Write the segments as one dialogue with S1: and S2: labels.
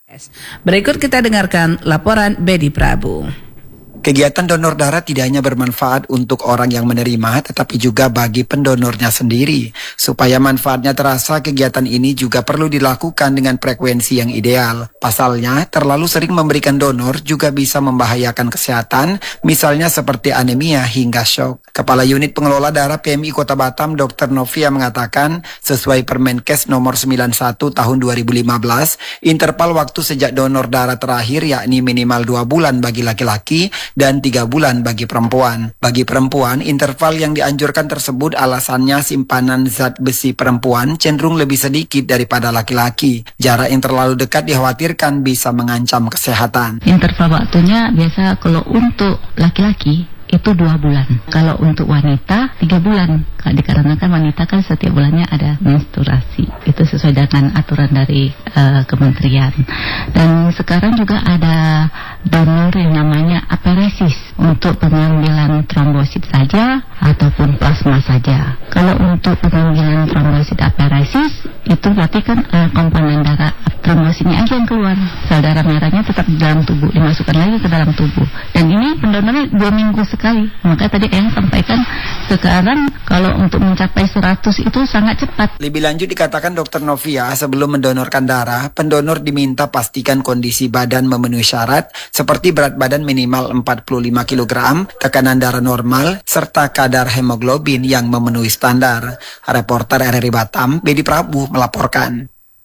S1: Berikut kita dengarkan laporan Bedi Prabu.
S2: Kegiatan donor darah tidak hanya bermanfaat untuk orang yang menerima, tetapi juga bagi pendonornya sendiri. Supaya manfaatnya terasa, kegiatan ini juga perlu dilakukan dengan frekuensi yang ideal. Pasalnya, terlalu sering memberikan donor juga bisa membahayakan kesehatan, misalnya seperti anemia hingga shock. Kepala Unit Pengelola Darah PMI Kota Batam, Dr. Novia mengatakan, sesuai Permenkes nomor 91 tahun 2015, interval waktu sejak donor darah terakhir yakni minimal 2 bulan bagi laki-laki dan 3 bulan bagi perempuan. Bagi perempuan, interval yang dianjurkan tersebut alasannya simpanan zat besi perempuan cenderung lebih sedikit daripada laki-laki. Jarak yang terlalu dekat dikhawatirkan bisa mengancam kesehatan.
S3: Interval waktunya biasa kalau untuk laki-laki itu 2 bulan. Kalau untuk wanita 3 bulan. Dikarenakan wanita kan setiap bulannya ada menstruasi. Itu sesuai dengan aturan dari kementerian. Dan sekarang juga ada donor yang namanya aferesis untuk pengambilan trombosit saja ataupun plasma saja. Kalau untuk pengambilan trombosit aferesis itu berarti kan komponen darah trombositnya aja yang keluar. Sel darah merahnya tetap di dalam tubuh, dimasukkan lagi ke dalam tubuh. Dan ini pendonornya 2 minggu sekali. Maka tadi yang sampaikan sekarang kalau untuk mencapai 100 itu sangat cepat.
S2: Lebih lanjut dikatakan Dr. Novia, sebelum mendonorkan darah, pendonor diminta pastikan kondisi badan memenuhi syarat seperti berat badan minimal 45 kg, tekanan darah normal, serta kadar hemoglobin yang memenuhi standar. Reporter RRI Batam, Bedi Prabu melaporkan.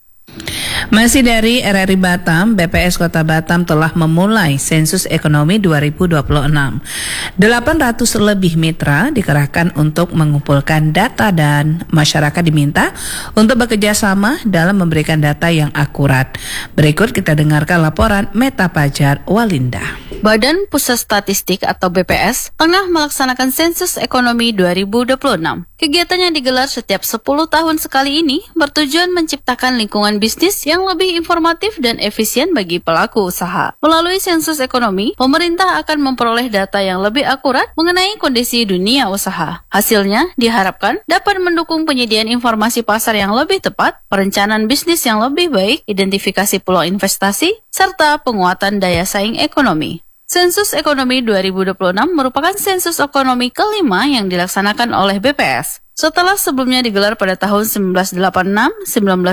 S1: Masih dari RRI Batam, BPS Kota Batam telah memulai sensus ekonomi 2026. 800 lebih mitra dikerahkan untuk mengumpulkan data dan masyarakat diminta untuk bekerja sama dalam memberikan data yang akurat. Berikut kita dengarkan laporan Meta Pajar Walinda.
S4: Badan Pusat Statistik atau BPS tengah melaksanakan sensus ekonomi 2026. Kegiatan yang digelar setiap 10 tahun sekali ini bertujuan menciptakan lingkungan bisnis yang lebih informatif dan efisien bagi pelaku usaha. Melalui sensus ekonomi, pemerintah akan memperoleh data yang lebih akurat mengenai kondisi dunia usaha. Hasilnya diharapkan dapat mendukung penyediaan informasi pasar yang lebih tepat, perencanaan bisnis yang lebih baik, identifikasi peluang investasi, serta penguatan daya saing ekonomi. Sensus Ekonomi 2026 merupakan sensus ekonomi kelima yang dilaksanakan oleh BPS. Setelah sebelumnya digelar pada tahun 1986,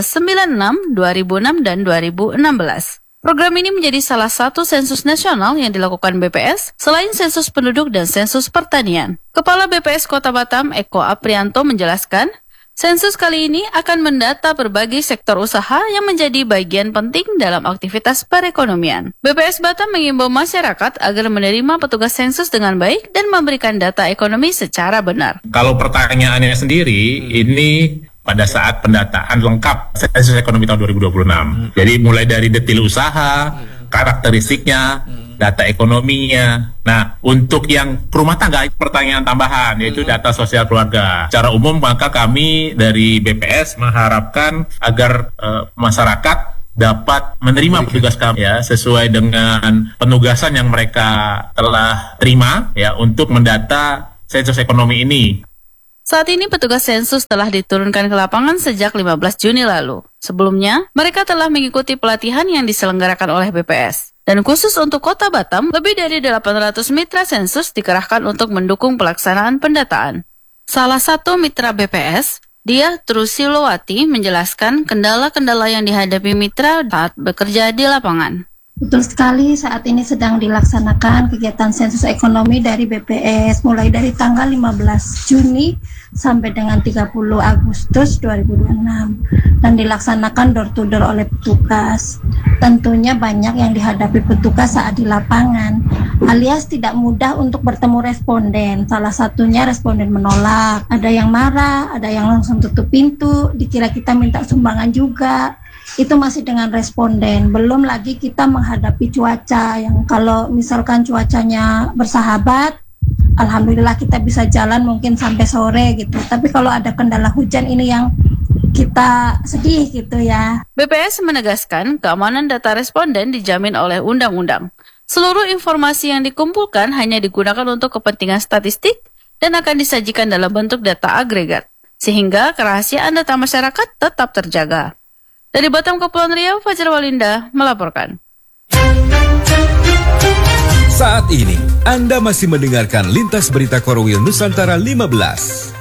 S4: 1996, 2006, dan 2016. Program ini menjadi salah satu sensus nasional yang dilakukan BPS selain sensus penduduk dan sensus pertanian. Kepala BPS Kota Batam, Eko Aprianto menjelaskan, sensus kali ini akan mendata berbagai sektor usaha yang menjadi bagian penting dalam aktivitas perekonomian. BPS Batam mengimbau masyarakat agar menerima petugas sensus dengan baik dan memberikan data ekonomi secara benar.
S5: Kalau pertanyaannya sendiri, ini pada saat pendataan lengkap sensus ekonomi tahun 2026. Jadi mulai dari detail usaha, karakteristiknya, data ekonominya. Nah, untuk yang rumah tangga, pertanyaan tambahan, yaitu data sosial keluarga. Secara umum, maka kami dari BPS mengharapkan agar masyarakat dapat menerima petugas kami ya sesuai dengan penugasan yang mereka telah terima ya untuk mendata sensus ekonomi ini.
S4: Saat ini petugas sensus telah diturunkan ke lapangan sejak 15 Juni lalu. Sebelumnya, mereka telah mengikuti pelatihan yang diselenggarakan oleh BPS. Dan khusus untuk Kota Batam, lebih dari 800 mitra sensus dikerahkan untuk mendukung pelaksanaan pendataan. Salah satu mitra BPS, Diah Trusilowati, menjelaskan kendala-kendala yang dihadapi mitra saat bekerja di lapangan.
S6: Betul sekali, saat ini sedang dilaksanakan kegiatan sensus ekonomi dari BPS mulai dari tanggal 15 Juni sampai dengan 30 Agustus 2026 dan dilaksanakan door to door oleh petugas. Tentunya banyak yang dihadapi petugas saat di lapangan, alias tidak mudah untuk bertemu responden. Salah satunya responden menolak, ada yang marah, ada yang langsung tutup pintu, dikira kita minta sumbangan juga. Itu masih dengan responden, belum lagi kita menghadapi cuaca yang kalau misalkan cuacanya bersahabat, alhamdulillah kita bisa jalan mungkin sampai sore gitu. Tapi kalau ada kendala hujan ini yang kita sedih gitu ya.
S4: BPS menegaskan keamanan data responden dijamin oleh undang-undang. Seluruh informasi yang dikumpulkan hanya digunakan untuk kepentingan statistik dan akan disajikan dalam bentuk data agregat, sehingga kerahasiaan data masyarakat tetap terjaga. Dari Batam Kepulauan Riau, Fajar Walinda melaporkan.
S7: Saat ini, Anda masih mendengarkan Lintas Berita Korwil Nusantara 15.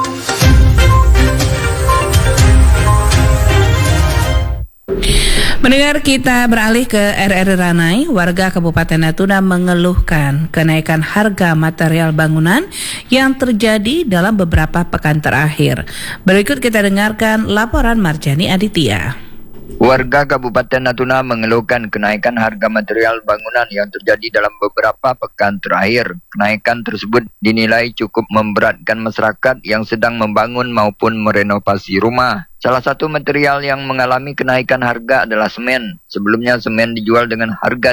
S1: Mendengar, kita beralih ke RRI Ranai. Warga Kabupaten Natuna mengeluhkan kenaikan harga material bangunan yang terjadi dalam beberapa pekan terakhir. Berikut kita dengarkan laporan Marjani Aditya.
S8: Warga Kabupaten Natuna mengeluhkan kenaikan harga material bangunan yang terjadi dalam beberapa pekan terakhir. Kenaikan tersebut dinilai cukup memberatkan masyarakat yang sedang membangun maupun merenovasi rumah. Salah satu material yang mengalami kenaikan harga adalah semen. Sebelumnya semen dijual dengan harga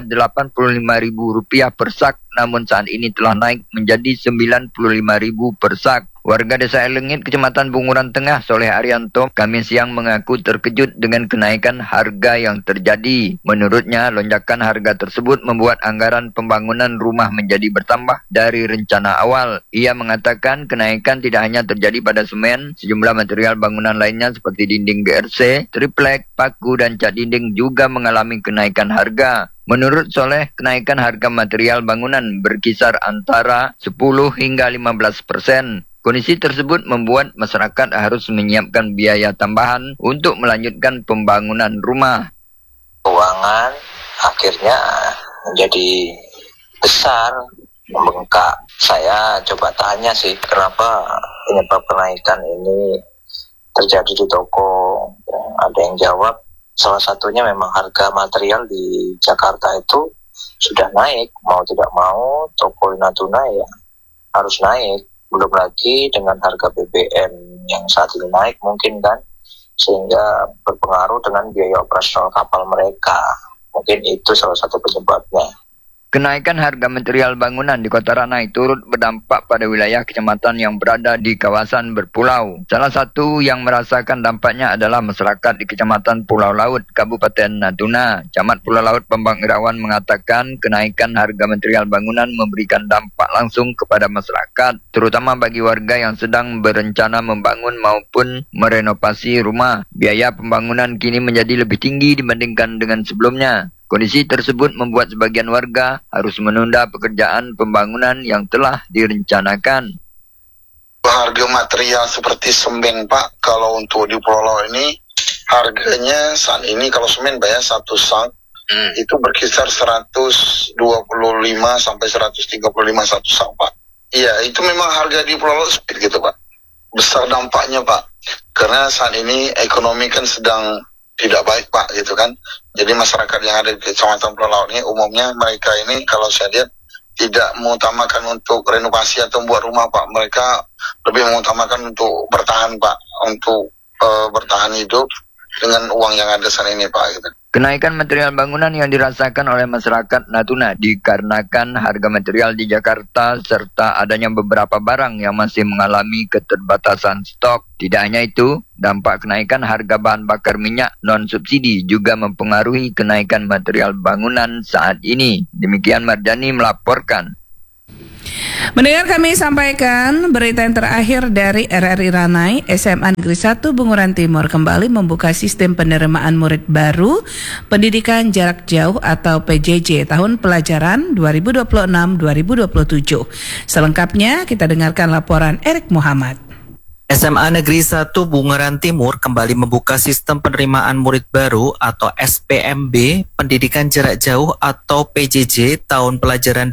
S8: Rp85.000 per sak, namun saat ini telah naik menjadi Rp95.000 per sak. Warga Desa Elengit, Kecamatan Bunguran Tengah, Soleh Arianto, Kamis siang mengaku terkejut dengan kenaikan harga yang terjadi. Menurutnya, lonjakan harga tersebut membuat anggaran pembangunan rumah menjadi bertambah dari rencana awal. Ia mengatakan kenaikan tidak hanya terjadi pada semen, sejumlah material bangunan lainnya seperti dinding GRC, triplek, paku, dan cat dinding juga mengalami kenaikan harga. Menurut Soleh, kenaikan harga material bangunan berkisar antara 10 hingga 15%. Kondisi tersebut membuat masyarakat harus menyiapkan biaya tambahan untuk melanjutkan pembangunan rumah.
S9: Keuangan akhirnya menjadi besar, membengkak. Saya coba tanya sih, kenapa penyebab kenaikan ini terjadi di toko. Ada yang jawab, salah satunya memang harga material di Jakarta itu sudah naik. Mau tidak mau, toko Natuna ya harus naik. Belum lagi dengan harga BBM yang saat ini naik mungkin kan, sehingga berpengaruh dengan biaya operasional kapal mereka. Mungkin itu salah satu penyebabnya.
S8: Kenaikan harga material bangunan di Kota Ranai turut berdampak pada wilayah kecamatan yang berada di kawasan berpulau. Salah satu yang merasakan dampaknya adalah masyarakat di Kecamatan Pulau Laut, Kabupaten Natuna. Camat Pulau Laut Bambang Irawan mengatakan kenaikan harga material bangunan memberikan dampak langsung kepada masyarakat, terutama bagi warga yang sedang berencana membangun maupun merenovasi rumah. Biaya pembangunan kini menjadi lebih tinggi dibandingkan dengan sebelumnya. Kondisi tersebut membuat sebagian warga harus menunda pekerjaan pembangunan yang telah direncanakan.
S10: Harga material seperti semen, Pak, kalau untuk di Pulau ini harganya saat ini kalau semen bayar satu sak itu berkisar 125 sampai 135 satu sak, Pak. Iya, itu memang harga di Pulau seperti gitu, Pak. Besar dampaknya, Pak, karena saat ini ekonomi kan sedang tidak baik, Pak, gitu kan. Jadi masyarakat yang ada di Kecamatan Pulau Laut ini umumnya mereka ini kalau saya lihat tidak mengutamakan untuk renovasi atau membuat rumah, Pak. Mereka lebih mengutamakan untuk bertahan, Pak, untuk bertahan hidup dengan uang yang ada saat ini, Pak, gitu.
S8: Kenaikan material bangunan yang dirasakan oleh masyarakat Natuna dikarenakan harga material di Jakarta serta adanya beberapa barang yang masih mengalami keterbatasan stok. Tidak hanya itu, dampak kenaikan harga bahan bakar minyak non-subsidi juga mempengaruhi kenaikan material bangunan saat ini. Demikian Marjani melaporkan.
S1: Mendengar, kami sampaikan berita yang terakhir dari RRI Ranai. SMA Negeri 1 Bunguran Timur kembali membuka sistem penerimaan murid baru pendidikan jarak jauh atau PJJ tahun pelajaran 2026-2027. Selengkapnya kita dengarkan laporan Erik Muhammad.
S11: SMA Negeri 1 Bunguran Timur kembali membuka sistem penerimaan murid baru atau SPMB pendidikan jarak jauh atau PJJ tahun pelajaran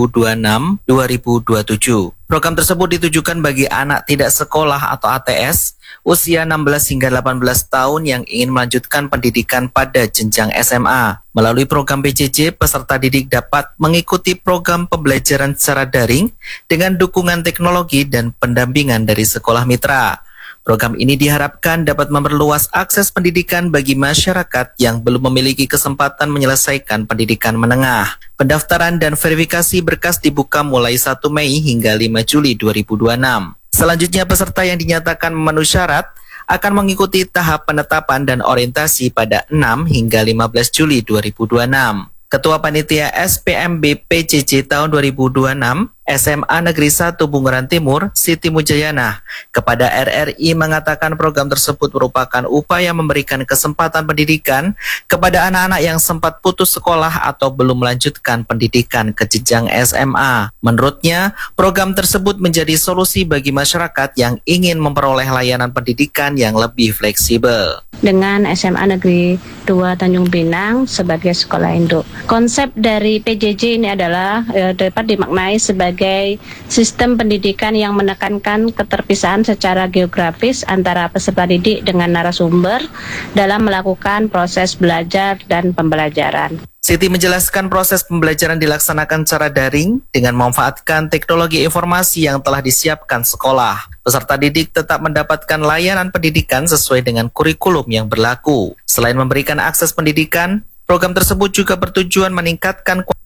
S11: 2026-2027. Program tersebut ditujukan bagi anak tidak sekolah atau ATS usia 16 hingga 18 tahun yang ingin melanjutkan pendidikan pada jenjang SMA. Melalui program PJJ, peserta didik dapat mengikuti program pembelajaran secara daring dengan dukungan teknologi dan pendampingan dari sekolah mitra. Program ini diharapkan dapat memperluas akses pendidikan bagi masyarakat yang belum memiliki kesempatan menyelesaikan pendidikan menengah. Pendaftaran dan verifikasi berkas dibuka mulai 1 Mei hingga 5 Juli 2026. Selanjutnya, peserta yang dinyatakan memenuhi syarat akan mengikuti tahap penetapan dan orientasi pada 6 hingga 15 Juli 2026. Ketua Panitia SPMB PJJ tahun 2026, SMA Negeri 1 Bunguran Timur, Siti Mujayana, kepada RRI mengatakan program tersebut merupakan upaya memberikan kesempatan pendidikan kepada anak-anak yang sempat putus sekolah atau belum melanjutkan pendidikan ke jenjang SMA. Menurutnya, program tersebut menjadi solusi bagi masyarakat yang ingin memperoleh layanan pendidikan yang lebih fleksibel.
S12: Dengan SMA Negeri 2 Tanjung Pinang sebagai sekolah induk. Konsep dari PJJ ini adalah dapat dimaknai sebagai sistem pendidikan yang menekankan keterpisahan secara geografis antara peserta didik dengan narasumber dalam melakukan proses belajar dan pembelajaran.
S11: Siti menjelaskan proses pembelajaran dilaksanakan secara daring dengan memanfaatkan teknologi informasi yang telah disiapkan sekolah. Peserta didik tetap mendapatkan layanan pendidikan sesuai dengan kurikulum yang berlaku. Selain memberikan akses pendidikan, program tersebut juga bertujuan meningkatkan kualitas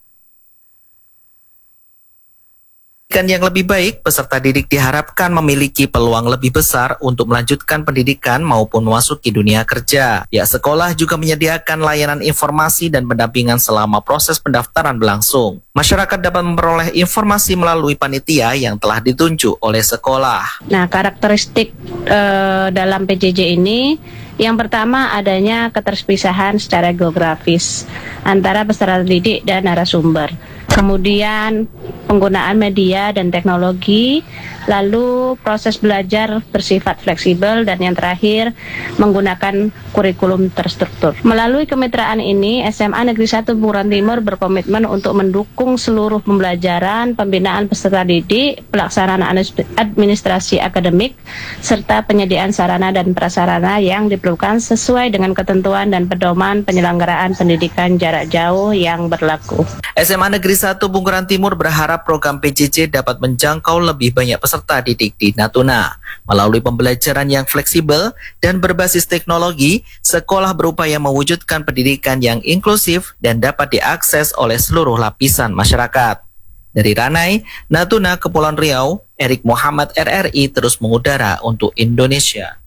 S11: yang lebih baik. Peserta didik diharapkan memiliki peluang lebih besar untuk melanjutkan pendidikan maupun memasuki dunia kerja. Pihak sekolah juga menyediakan layanan informasi dan pendampingan selama proses pendaftaran berlangsung. Masyarakat dapat memperoleh informasi melalui panitia yang telah ditunjuk oleh sekolah.
S12: Nah, karakteristik dalam PJJ ini, yang pertama adanya keterpisahan secara geografis antara peserta didik dan narasumber. Kemudian penggunaan media dan teknologi, lalu proses belajar bersifat fleksibel, dan yang terakhir menggunakan kurikulum terstruktur. Melalui kemitraan ini, SMA Negeri 1 Bunguran Timur berkomitmen untuk mendukung seluruh pembelajaran, pembinaan peserta didik, pelaksanaan administrasi akademik, serta penyediaan sarana dan prasarana yang diperlukan sesuai dengan ketentuan dan pedoman penyelenggaraan pendidikan jarak jauh yang berlaku.
S11: SMA Negeri 1 Bunguran Timur berharap program PJJ dapat menjangkau lebih banyak peserta didik di Natuna. Melalui pembelajaran yang fleksibel dan berbasis teknologi, sekolah berupaya mewujudkan pendidikan yang inklusif dan dapat diakses oleh seluruh lapisan masyarakat. Dari Ranai, Natuna, Kepulauan Riau, Erik Muhammad RRI terus mengudara untuk Indonesia.